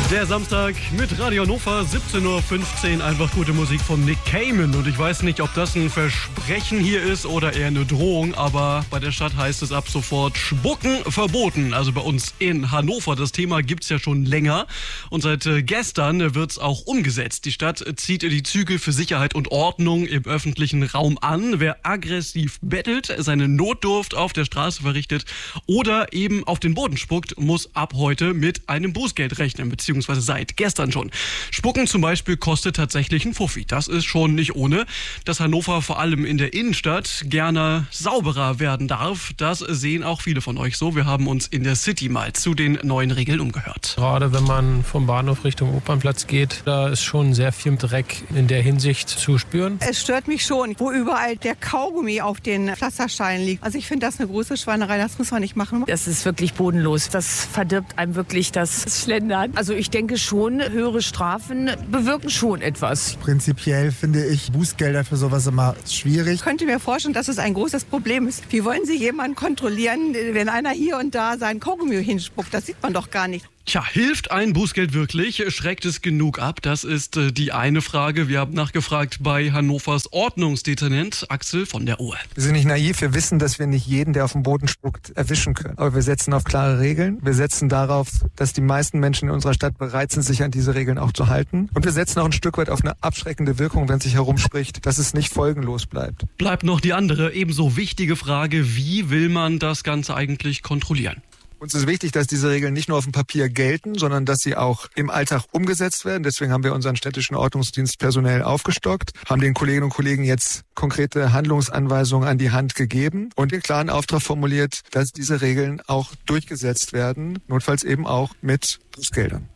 Der Samstag mit Radio Hannover, 17:15 Uhr, einfach gute Musik von Nick Cayman. Und ich weiß nicht, ob das ein Versprechen hier ist oder eher eine Drohung, aber bei der Stadt heißt es ab sofort Spucken verboten. Also bei uns in Hannover. Das Thema gibt's ja schon länger und seit gestern wird's auch umgesetzt. Die Stadt zieht die Zügel für Sicherheit und Ordnung im öffentlichen Raum an. Wer aggressiv bettelt, seine Notdurft auf der Straße verrichtet oder eben auf den Boden spuckt, muss ab heute mit einem Bußgeld rechnen, beziehungsweise seit gestern schon. Spucken zum Beispiel kostet tatsächlich einen Fuffi. Das ist schon nicht ohne. Dass Hannover vor allem in der Innenstadt gerne sauberer werden darf, das sehen auch viele von euch so. Wir haben uns in der City mal zu den neuen Regeln umgehört. Gerade wenn man vom Bahnhof Richtung Opernplatz geht, da ist schon sehr viel Dreck in der Hinsicht zu spüren. Es stört mich schon, wo überall der Kaugummi auf den Pflastersteinen liegt. Also ich finde das eine große Schweinerei, das muss man nicht machen. Das ist wirklich bodenlos. Das verdirbt einem wirklich das Schlendern. Also ich denke schon, höhere Strafen bewirken schon etwas. Prinzipiell finde ich Bußgelder für sowas immer schwierig. Ich könnte mir vorstellen, dass es ein großes Problem ist. Wie wollen Sie jemanden kontrollieren, wenn einer hier und da seinen Kaugummi hinspuckt? Das sieht man doch gar nicht. Tja, hilft ein Bußgeld wirklich? Schreckt es genug ab? Das ist die eine Frage. Wir haben nachgefragt bei Hannovers Ordnungsdezernent Axel von der Ohe. Wir sind nicht naiv. Wir wissen, dass wir nicht jeden, der auf den Boden spuckt, erwischen können. Aber wir setzen auf klare Regeln. Wir setzen darauf, dass die meisten Menschen in unserer Stadt bereit sind, sich an diese Regeln auch zu halten. Und wir setzen auch ein Stück weit auf eine abschreckende Wirkung, wenn sich herumspricht, dass es nicht folgenlos bleibt. Bleibt noch die andere, ebenso wichtige Frage, wie will man das Ganze eigentlich kontrollieren? Uns ist wichtig, dass diese Regeln nicht nur auf dem Papier gelten, sondern dass sie auch im Alltag umgesetzt werden. Deswegen haben wir unseren städtischen Ordnungsdienst personell aufgestockt, haben den Kolleginnen und Kollegen jetzt konkrete Handlungsanweisungen an die Hand gegeben und den klaren Auftrag formuliert, dass diese Regeln auch durchgesetzt werden, notfalls eben auch mit Bußgeldern.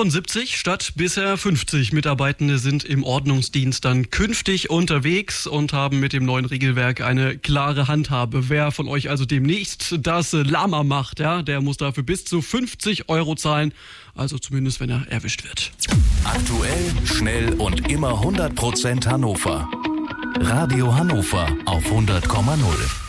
75 statt bisher 50 Mitarbeitende sind im Ordnungsdienst dann künftig unterwegs und haben mit dem neuen Regelwerk eine klare Handhabe. Wer von euch also demnächst das Lama macht, ja, der muss dafür bis zu 50 € zahlen, also zumindest wenn er erwischt wird. Aktuell, schnell und immer 100% Hannover. Radio Hannover auf 100,0.